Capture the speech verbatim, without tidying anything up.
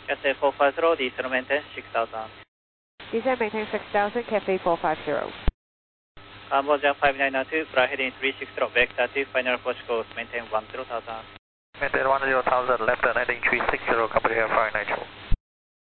Cathay four five zero, descend maintain six thousand. Descend maintain six thousand, Cathay four five zero. Cambodia five nine nine two, fly heading three six zero, back thirty, final approach course, maintain one zero thousand. Maintain one zero thousand, left turn heading three six zero, Cambodia five nine two.